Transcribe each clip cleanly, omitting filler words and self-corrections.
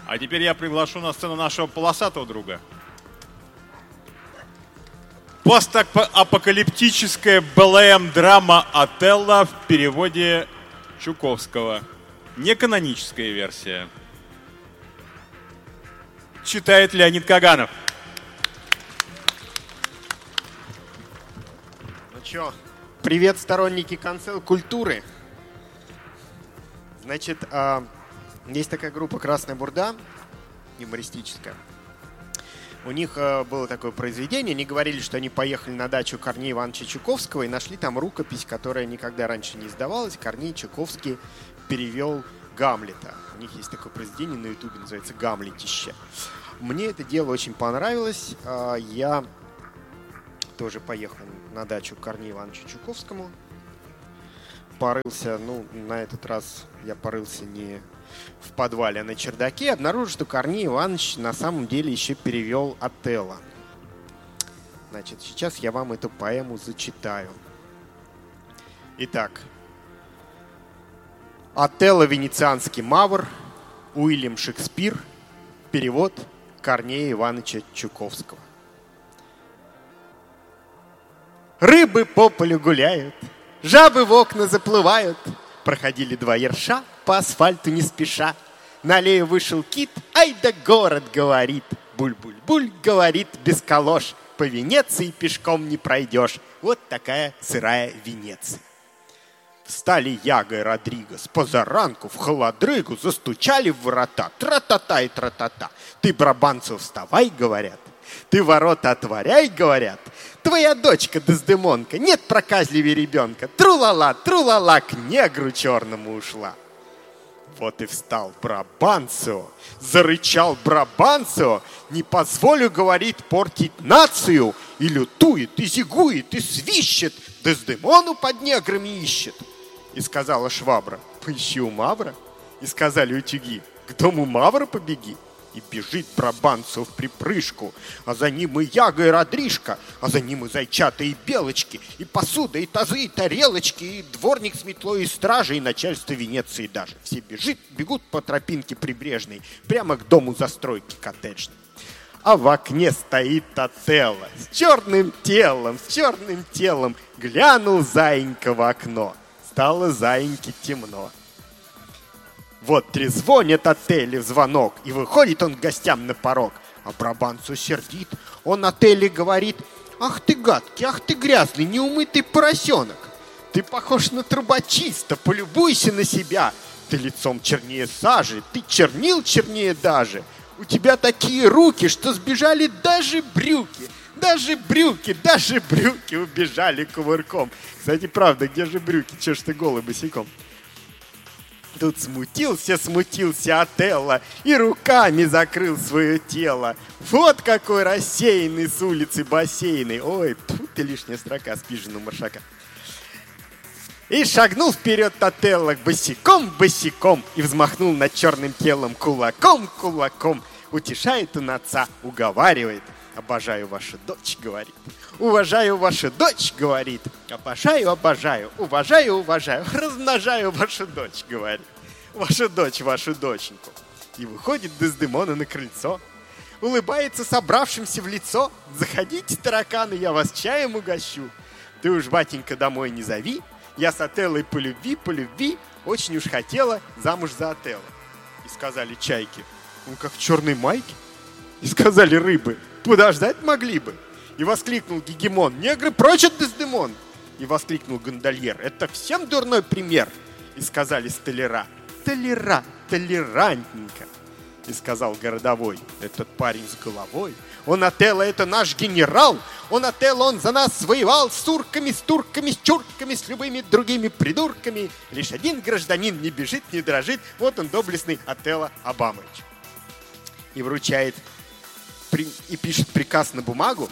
А теперь я приглашу на сцену нашего полосатого друга. Постапокалиптическая БЛМ-драма «Отелло» в переводе Чуковского. Неканоническая версия. Читает Леонид Каганов. Ну чё, привет, сторонники канцел-культуры. Значит, есть такая группа «Красная бурда», юмористическая. У них было такое произведение. Они говорили, что они поехали на дачу Корнея Ивановича Чуковского и нашли там рукопись, которая никогда раньше не издавалась. Корней Чуковский перевел Гамлета. У них есть такое произведение на Ютубе, называется «Гамлетище». Мне это дело очень понравилось. Я тоже поехал на дачу к Корнею Ивановичу Чуковскому. Порылся, на этот раз я порылся не в подвале, а на чердаке. Обнаружил, что Корней Иванович на самом деле еще перевел «Отелло». Значит, сейчас я вам эту поэму зачитаю. Итак. «Отелло, венецианский мавр», Уильям Шекспир, перевод Корнея Ивановича Чуковского. Рыбы по полю гуляют, жабы в окна заплывают. Проходили два ерша по асфальту не спеша. На аллею вышел кит, ай да город, говорит. Буль-буль-буль, говорит, без калош. По Венеции пешком не пройдешь. Вот такая сырая Венеция. Встали Яго и Родриго с позаранку в холодрыгу, застучали в ворота. Тра-та-та и тра-та-та. Ты, Брабанцев, вставай, говорят. Ты ворота отворяй, говорят. Твоя дочка Дездемонка, нет проказливее ребенка. Тру-ла-ла, к негру черному ушла. Вот и встал Брабанцио, зарычал Брабанцио. Не позволю, говорит, портить нацию. И лютует, и зигует, и свищет. Дездемону под неграми ищет. И сказала швабра: поищи у мавра. И сказали утюги: к дому мавра побеги. И бежит Брабанцио в припрыжку, а за ним и Яго, и Родришка, а за ним и зайчата, и белочки, и посуда, и тазы, и тарелочки, и дворник с метлой, и стража, и начальство Венеции даже. Все бегут по тропинке прибрежной, прямо к дому застройки коттеджной. А в окне стоит Отелло с черным телом. Глянул заинька в окно, стало заиньке темно. Вот трезвонит Отелло в звонок, и выходит он к гостям на порог. А Брабанцио сердит, он Отелло говорит: ах ты гадкий, ах ты грязный, неумытый поросенок. Ты похож на трубочиста, полюбуйся на себя. Ты лицом чернее сажи, ты чернил чернее даже. У тебя такие руки, что сбежали даже брюки. Даже брюки убежали кувырком. Кстати, правда, где же брюки? Чё ж ты голый босиком? Тут смутился Отелло и руками закрыл свое тело. Вот какой рассеянный с улицы бассейной. Ой, тут ты лишняя строка с пиженого маршака. И шагнул вперед Отелло босиком и взмахнул над черным телом кулаком. Утешает он отца, уговаривает. Обожаю вашу дочь, говорит. Уважаю вашу дочь, говорит. Обожаю, уважаю, размножаю вашу дочь, говорит. Вашу доченьку. И выходит Дездемона на крыльцо. Улыбается собравшимся в лицо. Заходите, тараканы, я вас чаем угощу. Ты уж, батенька, домой не зови. Я с Отеллой по любви, очень уж хотела замуж за Отелло. И сказали чайки: он как в черной майке. И сказали рыбы: подождать могли бы. И воскликнул Гегемон: негры прочь от Дездемон. И воскликнул гондольер: это всем дурной пример. И сказали столяра: толерантненько. И сказал городовой: этот парень с головой. Он Отелло, это наш генерал. Он Отелло, он за нас воевал с турками, с чурками, с любыми другими придурками. Лишь один гражданин не бежит, не дрожит. Вот он, доблестный Отелло Абамович. И вручает, и пишет приказ на бумагу,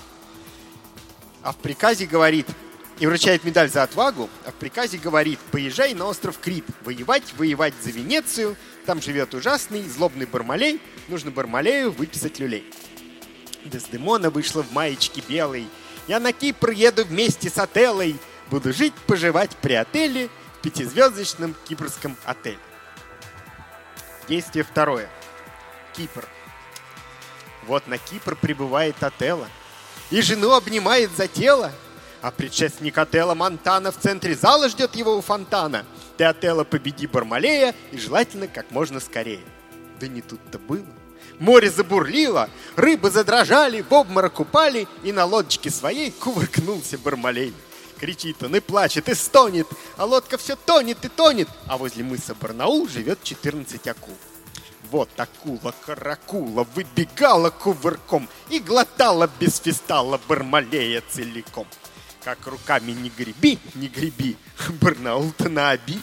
а в приказе говорит, и вручает медаль за отвагу, а в приказе говорит: поезжай на остров Крит, воевать за Венецию, там живет ужасный, злобный Бармалей, нужно Бармалею выписать люлей. Дездемона вышла в маечке белой: я на Кипр еду вместе с Отеллой, буду жить, поживать при отеле, в 5-звездочном кипрском отеле. Действие второе. Кипр. Вот на Кипр прибывает Отелло, и жену обнимает за тело, а предшественник Отелло Монтана в центре зала ждет его у фонтана. Ты, Отелло, победи Бармалея, и желательно как можно скорее. Да не тут-то было. Море забурлило, рыбы задрожали, в обморок упали, и на лодочке своей кувыркнулся Бармалей. Кричит он и плачет, и стонет, а лодка все тонет и тонет, а возле мыса Барнаул живет 14 акул. Вот акула-каракула выбегала кувырком и глотала без фистала Бармалея целиком. Как руками не греби, Барнаул-то на оби.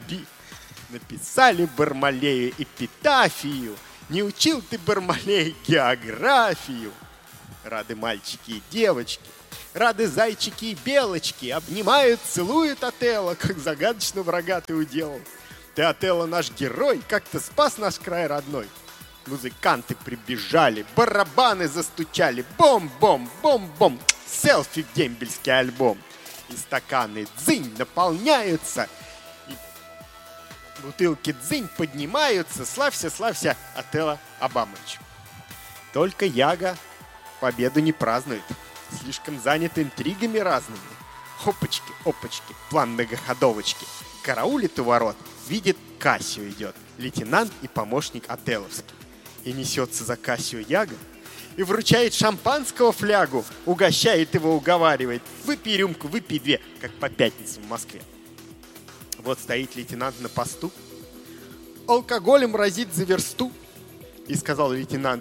Написали Бармалею эпитафию, не учил ты, Бармалей, географию. Рады мальчики и девочки, рады зайчики и белочки, обнимают, целуют Отелло, как загадочно врага ты уделал. Ты, Отелло, наш герой, как ты спас наш край родной. Музыканты прибежали, барабаны застучали, бом-бом-бом-бом, селфи в дембельский альбом. И стаканы дзынь наполняются, и бутылки дзынь поднимаются. Славься, славься, Отелло Абамович. Только Яга победу не празднует, слишком занят интригами разными. Опачки, опачки, план многоходовочки. Караулит у ворот, видит, Кассио идет, лейтенант и помощник Отелловский. И несется за Кассио Яга, и вручает шампанского флягу, угощает его, уговаривает. Выпей рюмку, выпей две, как по пятницам в Москве. Вот стоит лейтенант на посту, алкоголем разит за версту. И сказал лейтенант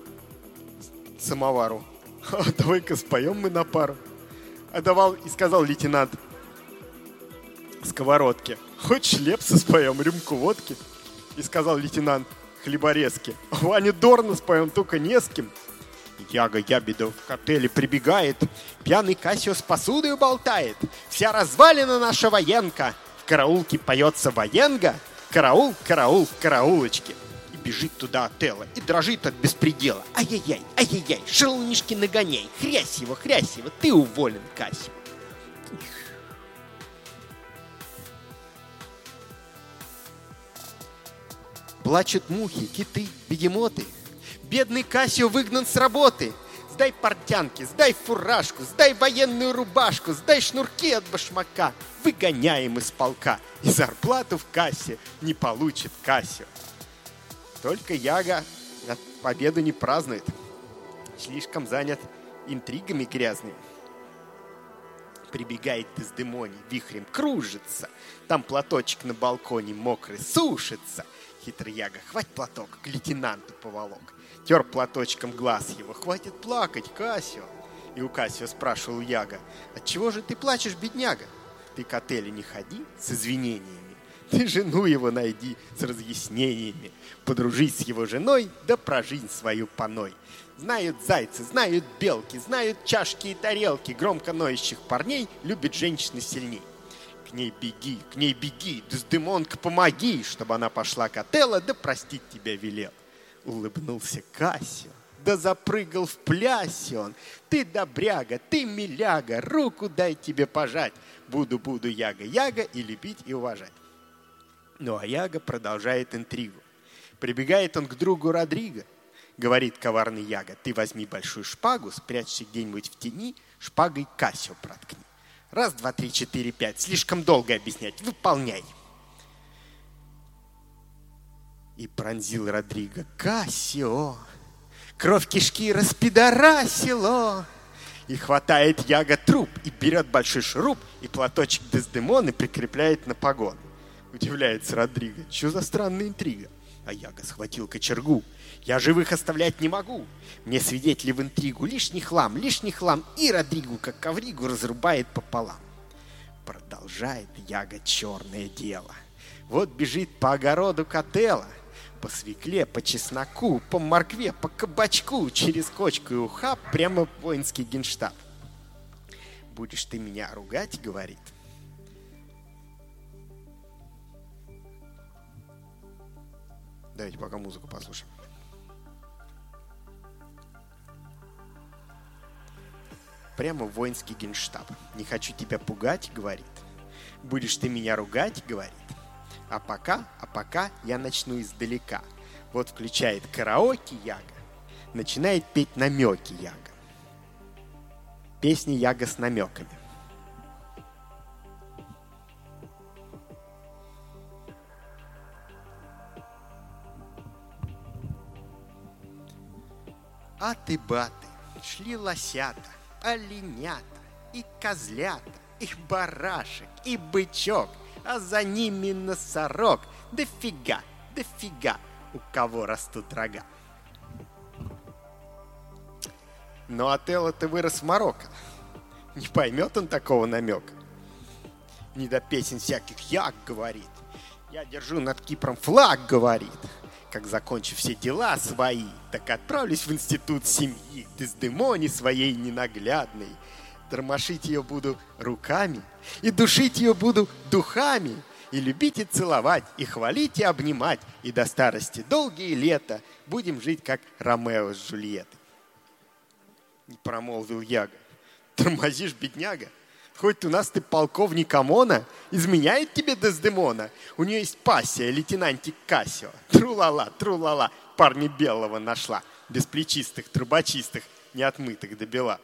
самовару: давай-ка споем мы на пару. И сказал лейтенант сковородке: хочешь лепса споем, рюмку водки? И сказал лейтенант хлеборезке: Ваню Дорна споем, только не с кем. Яга Ябедов к отелю прибегает, пьяный Кассио с посудой болтает. Вся развалина наша военка, в караулке поется военга. Караул, караул, караулочки. И бежит туда Отелло, и дрожит от беспредела. Ай-яй-яй, ай-яй-яй, шелунишки нагоняй. Хрясь его, ты уволен, Кассио. Плачут мухи, киты, бегемоты. Бедный Кассио выгнан с работы. Сдай портянки, сдай фуражку, сдай военную рубашку, сдай шнурки от башмака. Выгоняем из полка. И зарплату в кассе не получит Кассио. Только Яга победу не празднует. Слишком занят интригами грязными. Прибегает Дездемоне, вихрем кружится. Там платочек на балконе мокрый сушится. Хитрый Яга, хвать платок, к лейтенанту поволок. Тер платочком глаз его, хватит плакать, Кассио. И у Кассио спрашивал Яга: отчего же ты плачешь, бедняга? Ты к Отелло не ходи с извинениями, ты жену его найди с разъяснениями. Подружись с его женой, да про жизнь свою поной. Знают зайцы, знают белки, знают чашки и тарелки. Громко ноющих парней любит женщины сильней. К ней беги, Дездемонка, помоги, чтобы она пошла к Отелло, да простить тебя велел. Улыбнулся Кассио, да запрыгал в плясе он. Ты добряга, ты миляга, руку дай тебе пожать. Буду, Яга, и любить, и уважать. Ну а Яга продолжает интригу. Прибегает он к другу Родриго. Говорит коварный Яга: ты возьми большую шпагу, спрячься где-нибудь в тени, шпагой Кассио проткни. Раз, два, три, четыре, пять. Слишком долго объяснять. Выполняй. И пронзил Родриго Кассио. Кровь кишки распидорасило. И хватает Яга труп, и берет большой шуруп, и платочек Дездемоны прикрепляет на погон. Удивляется Родриго: что за странная интрига? А Яга схватил кочергу. Я живых оставлять не могу. Мне свидетели в интригу лишний хлам. И Родригу, как ковригу, разрубает пополам. Продолжает Яга черное дело. Вот бежит по огороду к Отелло. По свекле, по чесноку, по моркве, по кабачку, через кочку и ухаб прямо в воинский генштаб. Будешь ты меня ругать, говорит. Давайте пока музыку послушаем. Прямо в воинский генштаб. Не хочу тебя пугать, говорит. Будешь ты меня ругать, говорит. А пока я начну издалека. Вот включает караоке Яга, начинает петь намеки Яга. Песня Яга с намеками. Аты-баты, шли лосята, оленята, и козлята, и барашек, и бычок, а за ними носорог. Дофига, у кого растут рога. Но Отелло-то вырос в Марокко. Не поймет он такого намека. Не до песен всяких Яг говорит. Я держу над Кипром флаг, говорит. Как закончу все дела свои, так отправлюсь в институт семьи Дездемоне своей ненаглядной. Тормошить ее буду руками, и душить ее буду духами, и любить и целовать, и хвалить и обнимать, и до старости долгие лета будем жить, как Ромео с Джульеттой. Не промолвил Яга. Тормозишь, бедняга? Хоть у нас ты полковник ОМОНа, изменяет тебе Дездемона. У нее есть пассия, лейтенантик Кассио. Тру-ла-ла, парня белого нашла, без плечистых, трубочистых, не отмытых до бела.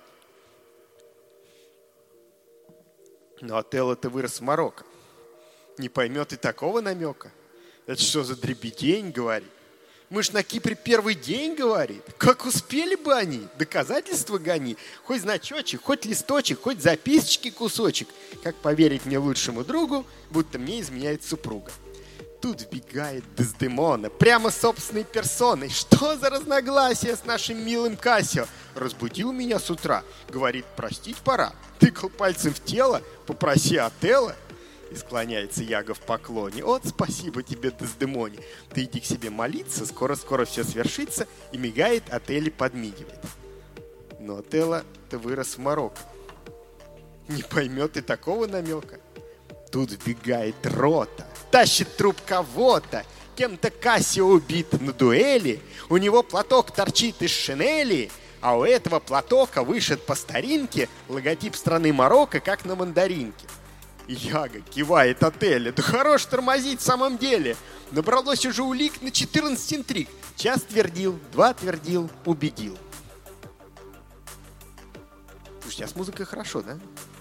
Но Отелло-то вырос в Марокко. Не поймет и такого намека. Это что за дребедень, говорит. Мы ж на Кипре первый день, говорит. Как успели бы они? Доказательства гони. Хоть значочек, хоть листочек, хоть записочки кусочек. Как поверить мне лучшему другу, будто мне изменяет супруга. Тут вбегает Дездемона, прямо собственной персоной. Что за разногласие с нашим милым Кассио? Разбудил меня с утра. Говорит, простить пора. Тыкал пальцем в тело, попроси Отелло. И склоняется Яга в поклоне. Вот спасибо тебе, Дездемоне. Ты иди к себе молиться, скоро-скоро все свершится. И мигает, Отелло подмигивает. Но Отелло-то вырос в Марокко. Не поймет и такого намека. Тут вбегает рота, тащит труп кого-то. Кем-то Кассио убит на дуэли. У него платок торчит из шинели. А у этого платока вышит по старинке логотип страны Марокко, как на мандаринке. Яга кивает Отелло. Да хорош тормозить в самом деле. Набралось уже улик на 14 интриг. Час твердил, 2 твердил, убедил. Слушай, сейчас музыка хорошо, да?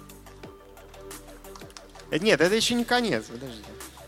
Нет, это еще не конец, подожди.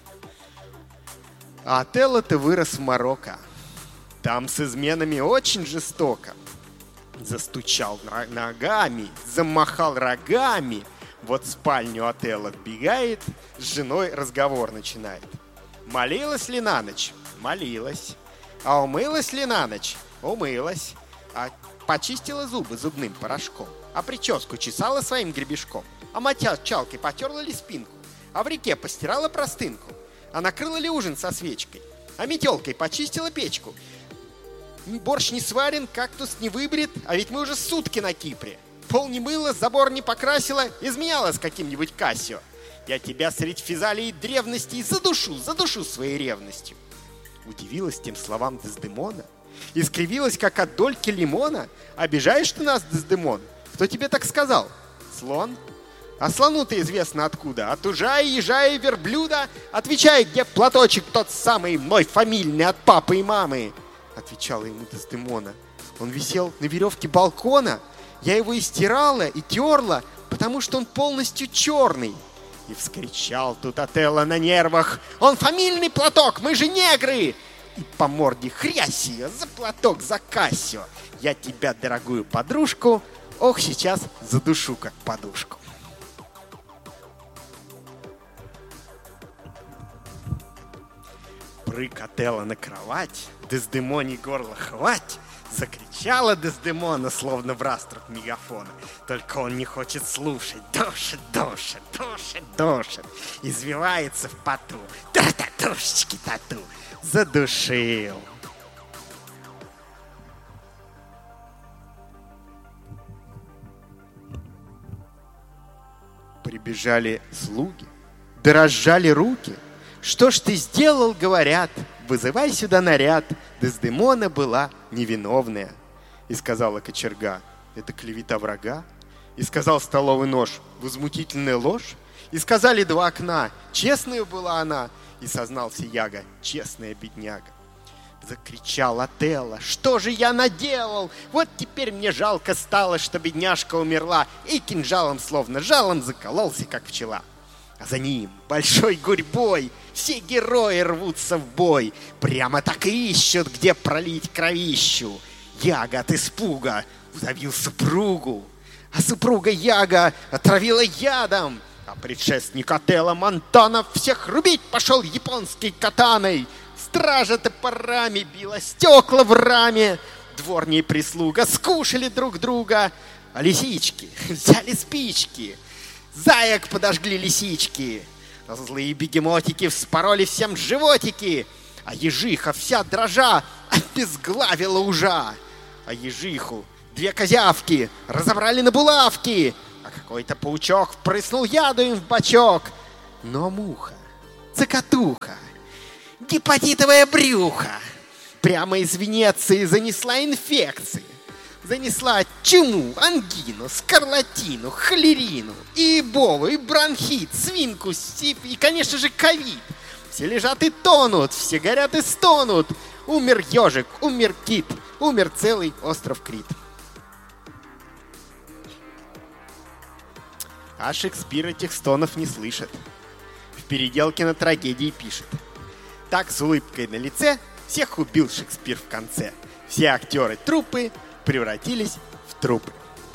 А Отелло-то вырос в Марокко. Там с изменами очень жестоко. Застучал ногами, замахал рогами. Вот в спальню Отелло вбегает, с женой разговор начинает. Молилась ли на ночь? Молилась. А умылась ли на ночь? Умылась. А почистила зубы зубным порошком. А прическу чесала своим гребешком. А мочалкой потерла ли спинку? А в реке постирала простынку? А накрыла ли ужин со свечкой? А метелкой почистила печку? Борщ не сварен, кактус не выбрит, а ведь мы уже сутки на Кипре. Пол не мыла, забор не покрасила, изменяла с каким-нибудь Кассио. Я тебя средь физалий древностей задушу своей ревностью. Удивилась тем словам Дездемона, искривилась, как от дольки лимона. Обижаешь ты нас, Дездемон? Кто тебе так сказал? Слон? А слону-то известно откуда. От ужа и ежа и верблюда. Отвечай, где платочек тот самый, мой фамильный от папы и мамы? Отвечала ему Дездемона. Он висел на веревке балкона. Я его и стирала, и терла, потому что он полностью черный. И вскричал тут Отелло на нервах. Он фамильный платок, мы же негры! И по морде хрясь ее за платок, за Кассио. Я тебя, дорогую подружку, ох, сейчас задушу, как подушку. Прыг Отелло на кровать, Дездемоне горло хвать. Закричала Дездемона, словно в раструб мегафона. Только он не хочет слушать. Душит. Извивается в поту. Та-татушечки тату. Задушил. Прибежали слуги, дрожали руки. Что ж ты сделал, говорят? Вызывай сюда наряд. Дездемона была невиновная. И сказала кочерга, это клевета врага. И сказал столовый нож, возмутительная ложь. И сказали 2 окна, честная была она. И сознался Яга, честная бедняга. Закричал Отелло: что же я наделал? Вот теперь мне жалко стало, что бедняжка умерла, и кинжалом, словно жалом, закололся, как пчела. А за ним большой гурьбой все герои рвутся в бой, прямо так и ищут, где пролить кровищу. Яга от испуга удавил супругу, а супруга Яга отравила ядом, а предшественник Отелло Монтана всех рубить пошел японской катаной. Стража топорами била стекла в раме, дворня и прислуга скушали друг друга, а лисички взяли спички, заек подожгли лисички, а злые бегемотики вспороли всем животики, а ежиха вся дрожа обезглавила ужа, а ежиху две козявки разобрали на булавки, а какой-то паучок впрыснул яду им в бочок. Но муха, цокотуха, гепатитовое брюхо прямо из Венеции занесла инфекции. Занесла чуму, ангину, скарлатину, холерину, и эболу, и бронхит, свинку, сиф и, конечно же, ковид. Все лежат и тонут, все горят и стонут. Умер ежик, умер кит, умер целый остров Крит. А Шекспир этих стонов не слышит. В переделке на трагедии пишет: так с улыбкой на лице всех убил Шекспир в конце. Все актеры трупы превратились в трупы.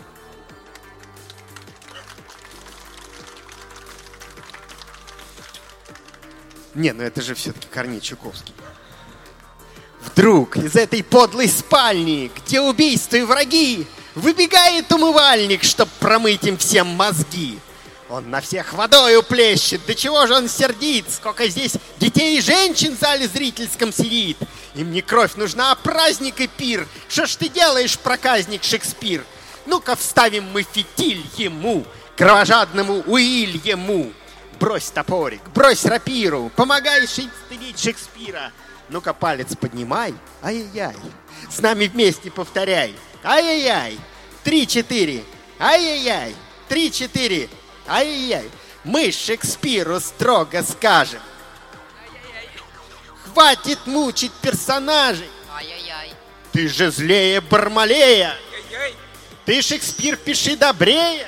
Не, ну это же все-таки Корней Чуковский. Вдруг из этой подлой спальни, где убийства и враги, выбегает умывальник, чтоб промыть им всем мозги. Он на всех водою плещет, да чего же он сердит? Сколько здесь детей и женщин в зале зрительском сидит. Им не кровь нужна, а праздник и пир. Что ж ты делаешь, проказник Шекспир? Ну-ка вставим мы фитиль ему, кровожадному Уильяму. Брось топорик, брось рапиру, помогай стыдить Шекспира. Ну-ка палец поднимай, ай-яй-яй. С нами вместе повторяй, ай-яй-яй. 3-4, ай-яй-яй. 3-4, ай-яй-яй. Мы Шекспиру строго скажем: хватит мучить персонажей. Ай-яй-яй. Ты же злее Бармалея. Ты, Шекспир, пиши добрее.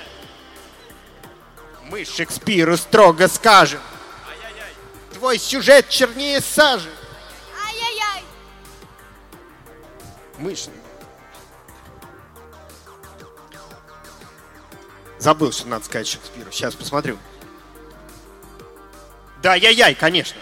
Мы Шекспиру строго скажем: твой сюжет чернее сажи. Ай-яй-яй. Мышь. Забыл, что надо сказать Шекспиру. Сейчас посмотрю. Да, яй-яй, конечно.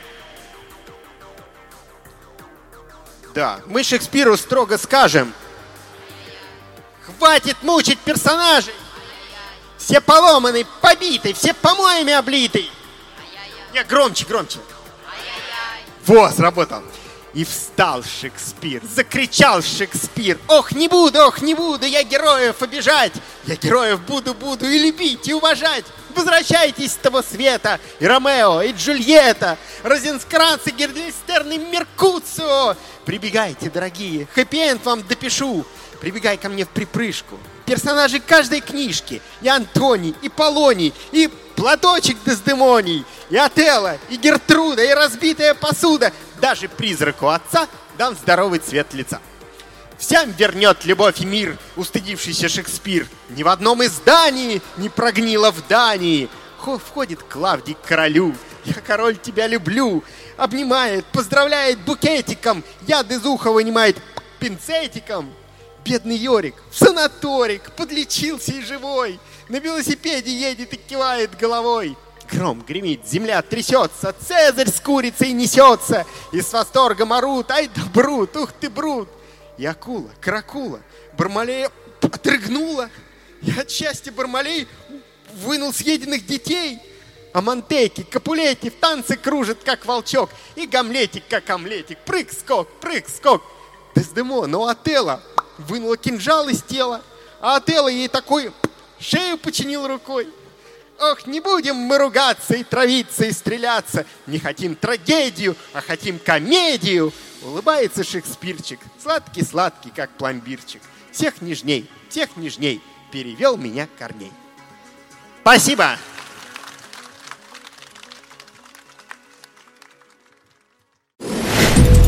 Да, мы Шекспиру строго скажем: хватит мучить персонажей. Все поломаны, побиты, все помоями облиты. Не, громче, громче. Во, сработал. И встал Шекспир, закричал Шекспир: ох, не буду я героев обижать. Я героев буду и любить, и уважать. Возвращайтесь с того света, и Ромео, и Джульетта, Розенкранц, и Гильденстерн, и Меркуцио. Прибегайте, дорогие, хэппи-энд вам допишу. Прибегай ко мне в припрыжку. Персонажи каждой книжки: и Антоний, и Полоний, и платочек Дездемоний, и Отелло, и Гертруда, и разбитая посуда. Даже призраку отца дам здоровый цвет лица. Всем вернет любовь и мир устыдившийся Шекспир. Ни в одном издании не прогнило в Дании. Входит Клавдий к королю: я, король, тебя люблю. Обнимает, поздравляет букетиком, яд из уха вынимает пинцетиком. Бедный Йорик в санаторик подлечился и живой. На велосипеде едет и кивает головой. Гром гремит, земля трясется, Цезарь с курицей несется, и с восторгом орут: ай да Брут, ух ты, Брут. И акула, каракула, Бармалея отрыгнула, и от счастья Бармалей вынул съеденных детей. А Монтеки, Капулетти в танце кружит, как волчок, и Гамлетик, как омлетик, прыг-скок, прыг-скок. Дездемона у Отелло вынула кинжал из тела, а Отелло ей такой шею починил рукой. Ох, не будем мы ругаться и травиться и стреляться. Не хотим трагедию, а хотим комедию. Улыбается Шекспирчик, сладкий-сладкий, как пломбирчик. Всех нежней, перевел меня Корней. Спасибо!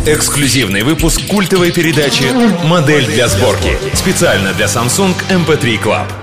Эксклюзивный выпуск культовой передачи «Модель для сборки». Специально для Samsung MP3 Club.